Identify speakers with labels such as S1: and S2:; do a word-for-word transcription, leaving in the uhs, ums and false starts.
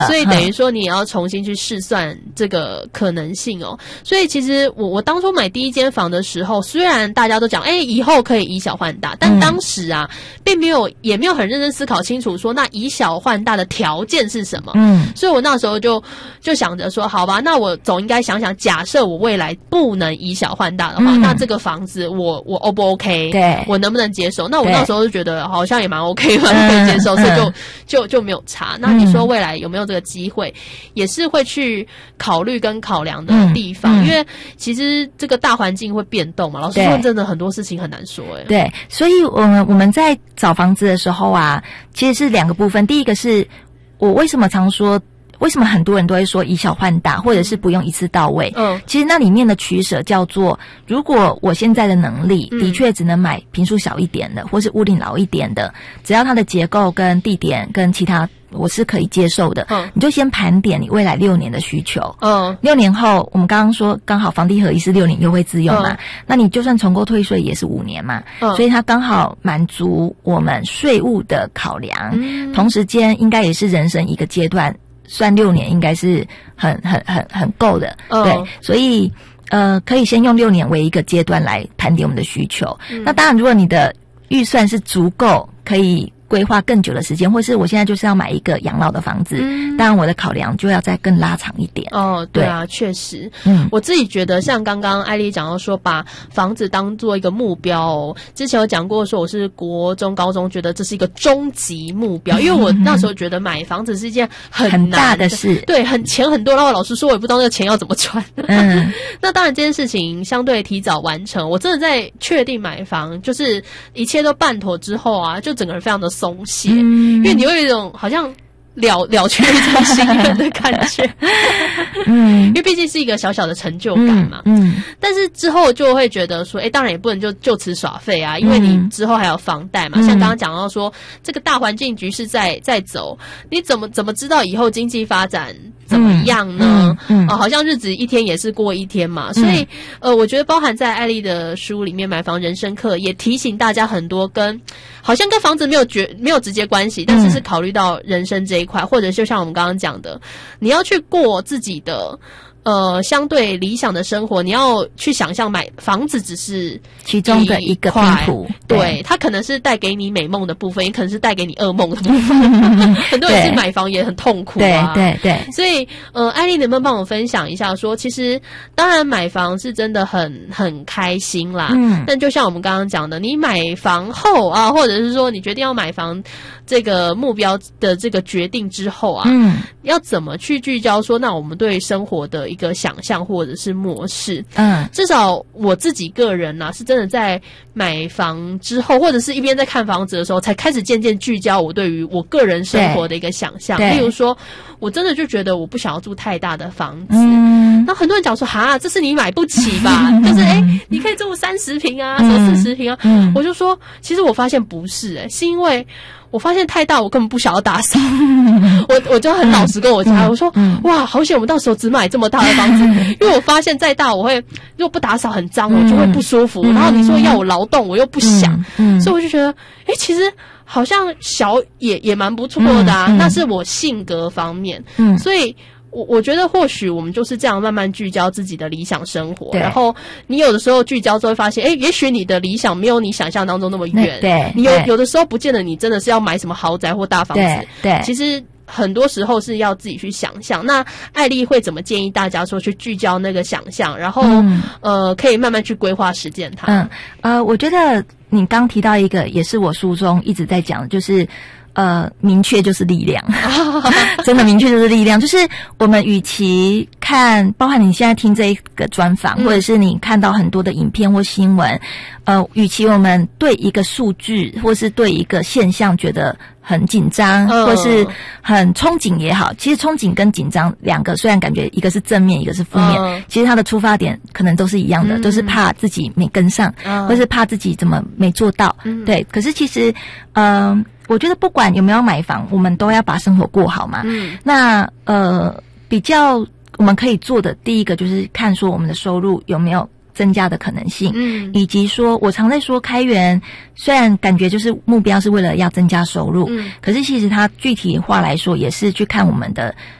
S1: 所以等于说你也要重新去试算这个可能性哦。所以其实我我当初买第一间房的时候，虽然大家都讲，哎，以后可以以小换大，但当时啊，并没有也没有很认真思考清楚说，那以小换大的条件是什么？嗯，所以我那时候就就想着说，好吧，那我总应该想想，假设我未来不能以小换大的话，嗯、那这个房子我我 O 不 OK？ 对，我能不能接受？那我那时候就觉得好像也蛮 OK 嘛，可以接受，所以就就就没有差。那你说未来有没有这个机会，也是会去考虑跟考量的地方，嗯嗯、因为其实这个大环境会变动嘛。老实说，真的很多事情很难说、欸。哎，
S2: 对，所以我们我们在找房子的时候啊，其实是两个部分。第一个是我为什么常说。为什么很多人都会说以小换大，或者是不用一次到位？嗯，其实那里面的取舍叫做，如果我现在的能力的确只能买坪数小一点的，或是屋顶老一点的，只要它的结构跟地点跟其他我是可以接受的，嗯，你就先盘点你未来六年的需求。嗯，六年后我们刚刚说刚好房地合一是六年优惠自用嘛，嗯、那你就算重购退税也是五年嘛，嗯，所以它刚好满足我们税务的考量，嗯，同时间应该也是人生一个阶段。算六年应该是很很很很够的，哦、对，所以呃可以先用六年为一个阶段来盘点我们的需求。嗯、那当然，如果你的预算是足够，可以规划更久的时间，或是我现在就是要买一个养老的房子，嗯、当然我的考量就要再更拉长一点。
S1: 哦，对啊，确实，嗯，我自己觉得像刚刚艾莉讲到说，把房子当做一个目标哦，之前有讲过说我是国中、高中觉得这是一个终极目标，因为我那时候觉得买房子是一件很难
S2: 很大的事，
S1: 对，很钱很多，然后老师说我也不知道那个钱要怎么赚。嗯，那当然这件事情相对提早完成，我真的在确定买房，就是一切都办妥之后啊，就整个人非常的松懈，嗯、因为你会有一种好像了了却一种心愿的感觉，嗯，因为毕竟是一个小小的成就感嘛，嗯，嗯但是之后就会觉得说，哎，当然也不能就就此耍废啊，因为你之后还有房贷嘛，嗯、像刚刚讲到说，这个大环境局势在在走，你怎么怎么知道以后经济发展怎么样呢？嗯，嗯呃、好像日子一天也是过一天嘛，所以呃，我觉得包含在艾莉的书里面《买房人生课》也提醒大家很多跟好像跟房子没有绝没有直接关系，但是是考虑到人生这一块，或者就像我们刚刚讲的，你要去过自己的呃相对理想的生活，你要去想象买房子只是
S2: 其中的一个拼图，
S1: 对, 对，它可能是带给你美梦的部分，也可能是带给你噩梦的部分。很多人是买房也很痛苦啊，
S2: 对对对。
S1: 所以呃，艾莉能不能帮我分享一下说，其实当然买房是真的很很开心啦，嗯，但就像我们刚刚讲的，你买房后啊，或者是说你决定要买房这个目标的这个决定之后啊，嗯，要怎么去聚焦说，那我们对生活的一个想象或者是模式，嗯，至少我自己个人啊，是真的在买房之后，或者是一边在看房子的时候，才开始渐渐聚焦我对于我个人生活的一个想象。例如说，我真的就觉得我不想要住太大的房子，嗯，那很多人讲说，哈，这是你买不起吧？就是哎、欸，你可以住三十平啊，什么四十平啊，嗯，我就说，其实我发现不是、欸，哎，是因为我发现太大，我根本不想要打扫。我我就很老实跟我家，我说，哇，好险我们到时候只买这么大的房子，因为我发现再大我会如果不打扫很脏，我就会不舒服。然后你说要我劳动，我又不想，所以我就觉得，哎，其实好像小也也蛮不错的啊。那是我性格方面，所以。我我觉得或许我们就是这样慢慢聚焦自己的理想生活，然后你有的时候聚焦之后会发现，哎，也许你的理想没有你想象当中那么远，对，你有有的时候不见得你真的是要买什么豪宅或大房子，对，对其实很多时候是要自己去想象。那艾莉会怎么建议大家说去聚焦那个想象，然后、嗯、呃可以慢慢去规划实践它？
S2: 嗯呃，我觉得你刚提到一个，也是我书中一直在讲的，就是。呃，明确就是力量，真的明确就是力量。就是我们与其看，包含你现在听这一个专访，嗯、或者是你看到很多的影片或新闻，呃，与其我们对一个数据或是对一个现象觉得很紧张，嗯、或是很憧憬也好，其实憧憬跟紧张两个虽然感觉一个是正面，一个是负面，嗯、其实它的出发点可能都是一样的，嗯、都是怕自己没跟上，嗯、或是怕自己怎么没做到。嗯、对，可是其实，嗯、呃。我觉得不管有没有买房，我们都要把生活过好嘛。嗯，那呃，比较我们可以做的第一个就是看说我们的收入有没有增加的可能性，
S1: 嗯，
S2: 以及说我常在说开源虽然感觉就是目标是为了要增加收入，
S1: 嗯，
S2: 可是其实它具体化来说也是去看我们的